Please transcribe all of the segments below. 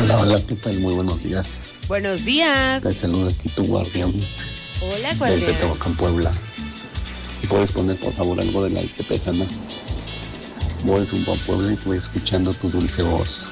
Hola, hola, ¿qué tal? Muy buenos días. Buenos días. Te saluda aquí tu guardián Hola, desde guardián. Tehuacán, Puebla. ¿Puedes poner por favor algo de la Tepejana? Voy rumbo a Puebla y voy escuchando tu dulce voz.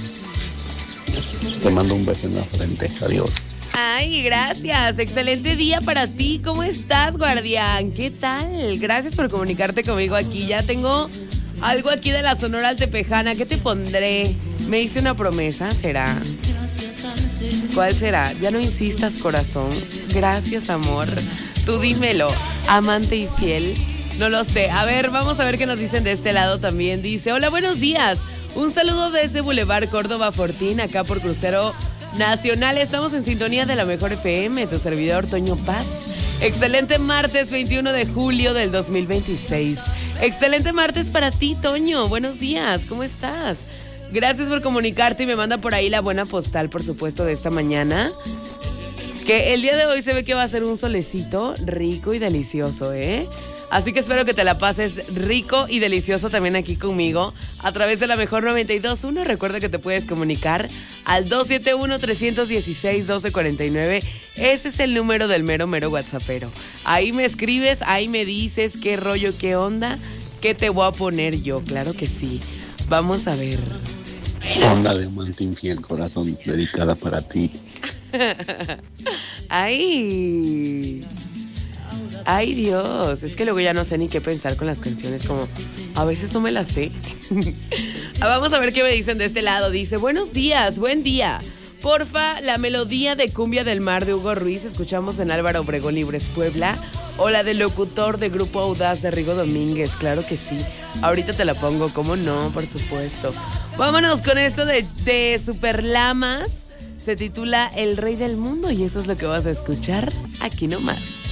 Te mando un beso en la frente. Adiós. Ay, gracias. Excelente día para ti. ¿Cómo estás, guardián? ¿Qué tal? Gracias por comunicarte conmigo aquí. Ya tengo algo aquí de la Sonora Altepejana. ¿Qué te pondré? Me hice una promesa, ¿será? ¿Cuál será? Ya no insistas, corazón. Gracias, amor. Tú dímelo. Amante y fiel. No lo sé. A ver, vamos a ver qué nos dicen de este lado también. Dice, hola, buenos días. Un saludo desde Boulevard Córdoba Fortín, acá por Crucero Nacional. Estamos en sintonía de la Mejor FM, tu servidor Toño Paz. Excelente martes 21 de julio del 2026. Excelente martes para ti, Toño. Buenos días, ¿cómo estás? Gracias por comunicarte y me manda por ahí la buena postal, por supuesto, de esta mañana. Que el día de hoy se ve que va a ser un solecito rico y delicioso, ¿eh? Así que espero que te la pases rico y delicioso también aquí conmigo a través de la Mejor 92.1. Recuerda que te puedes comunicar al 271-316-1249. Ese es el número del mero WhatsAppero. Ahí me escribes, ahí me dices qué rollo, qué onda, qué te voy a poner yo. Claro que sí. Vamos a ver. Onda de amante infiel, corazón, dedicada para ti. Ay, ay Dios, es que luego ya no sé ni qué pensar con las canciones, como a veces no me las sé. Vamos a ver qué me dicen de este lado. Dice, buenos días, buen día. Porfa, la melodía de Cumbia del Mar de Hugo Ruiz, escuchamos en Álvaro Obregón Libres, Puebla, o la del locutor de Grupo Audaz de Rigo Domínguez. Claro que sí, ahorita te la pongo, ¿cómo no? Por supuesto. Vámonos con esto de Super Lamas. Se titula El Rey del Mundo y eso es lo que vas a escuchar aquí nomás.